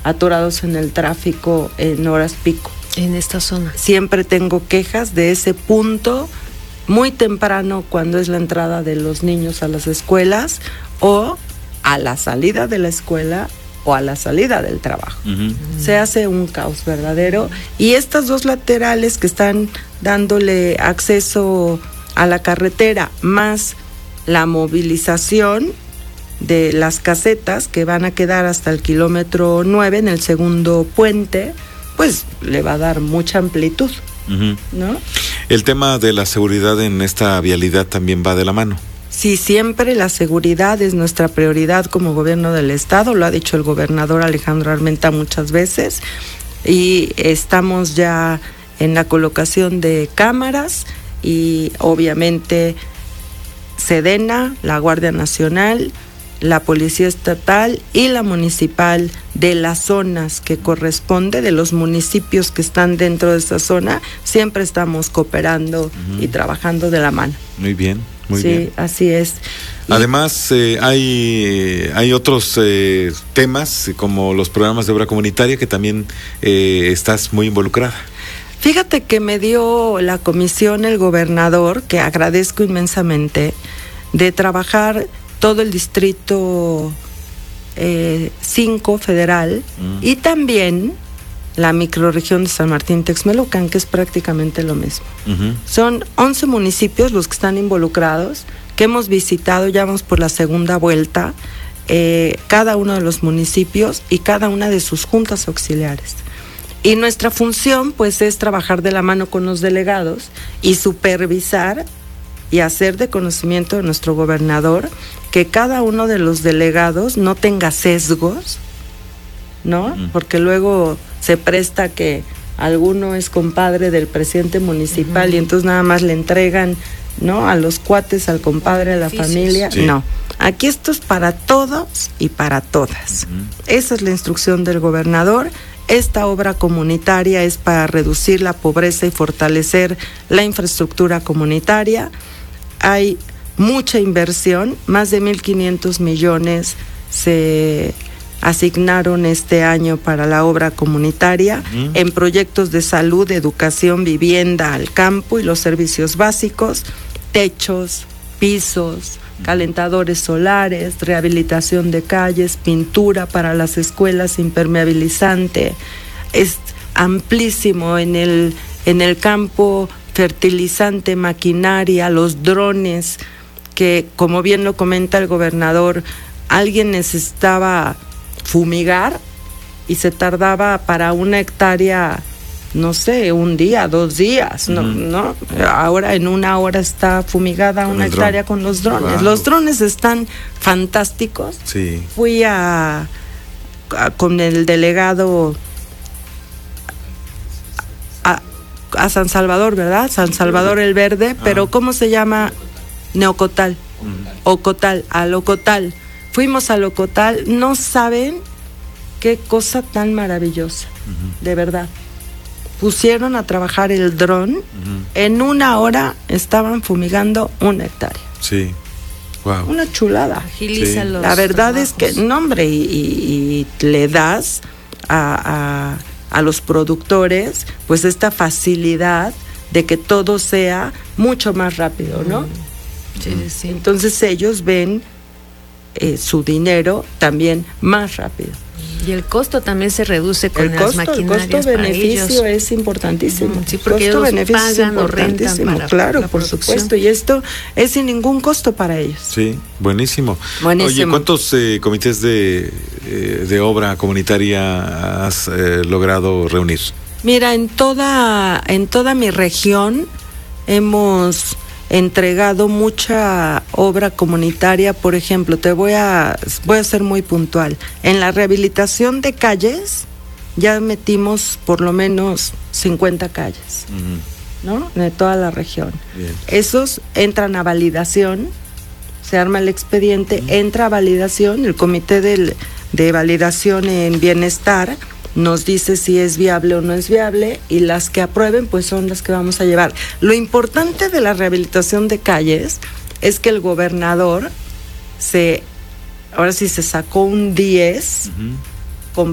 atorados en el tráfico en horas pico. En esta zona. Siempre tengo quejas de ese punto muy temprano, cuando es la entrada de los niños a las escuelas o a la salida de la escuela o a la salida del trabajo. Se hace un caos verdadero, y estas dos laterales que están dándole acceso a la carretera, más la movilización de las casetas que van a quedar hasta el kilómetro 9 en el segundo puente, pues le va a dar mucha amplitud, ¿no? El tema de la seguridad en esta vialidad también va de la mano. Sí, siempre la seguridad es nuestra prioridad como gobierno del estado, lo ha dicho el gobernador Alejandro Armenta muchas veces, y estamos ya en la colocación de cámaras, y obviamente Sedena, la Guardia Nacional, la Policía Estatal y la Municipal de las zonas que corresponde, de los municipios que están dentro de esta zona, siempre estamos cooperando y trabajando de la mano. Muy bien, muy sí, bien. Sí, así es. Además, hay otros temas, como los programas de obra comunitaria, que también estás muy involucrada. Fíjate que me dio la comisión el gobernador, que agradezco inmensamente, de trabajar todo el distrito 5 federal y también la microrregión de San Martín Texmelucan, que es prácticamente lo mismo. Son 11 municipios los que están involucrados, que hemos visitado, ya vamos por la segunda vuelta, cada uno de los municipios y cada una de sus juntas auxiliares. Y nuestra función, pues, es trabajar de la mano con los delegados y supervisar y hacer de conocimiento de nuestro gobernador que cada uno de los delegados no tenga sesgos, ¿no? Porque luego se presta que alguno es compadre del presidente municipal y entonces nada más le entregan, ¿no?, a los cuates, al compadre, a la familia. Sí. No, aquí esto es para todos y para todas. Esa es la instrucción del gobernador. Esta obra comunitaria es para reducir la pobreza y fortalecer la infraestructura comunitaria. Hay mucha inversión, más de 1,500 millones se asignaron este año para la obra comunitaria en proyectos de salud, educación, vivienda al campo y los servicios básicos, techos, pisos, calentadores solares, rehabilitación de calles, pintura para las escuelas, impermeabilizante. Es amplísimo en el campo, fertilizante, maquinaria, los drones, que como bien lo comenta el gobernador, alguien necesitaba fumigar y se tardaba para 1 hectárea, no sé, 1 día, 2 días, ¿no? Ahora en 1 hora está fumigada 1 hectárea con los drones. Wow. Los drones están fantásticos. Sí. Fui con el delegado a San Salvador, ¿verdad? San Salvador el Verde, pero ¿cómo se llama? Neocotal. Ocotal, al Ocotal. Fuimos al Ocotal, no saben qué cosa tan maravillosa, de verdad. Pusieron a trabajar el dron, en 1 hora estaban fumigando 1 hectárea. Sí, wow. Una chulada. Agiliza los La verdad trabajos. es que, no, hombre, y le das a los productores, pues, esta facilidad de que todo sea mucho más rápido, ¿no? Sí. Entonces ellos ven su dinero también más rápido. Y el costo también se reduce con las maquinarias. El costo-beneficio es importantísimo. Sí, porque ellos pagan o rentan para claro, la por producción. supuesto. Y esto es sin ningún costo para ellos. Sí, buenísimo. Buenísimo. Oye, ¿cuántos comités de obra comunitaria has logrado reunir? Mira, en toda mi región hemos entregado mucha obra comunitaria. Por ejemplo, voy a ser muy puntual. En la rehabilitación de calles ya metimos por lo menos 50 calles, ¿no?, de toda la región. Bien. Esos entran a validación, se arma el expediente, entra a validación, el comité de validación en bienestar nos dice si es viable o no es viable, y las que aprueben pues son las que vamos a llevar. Lo importante de la rehabilitación de calles es que el gobernador ahora sí se sacó un 10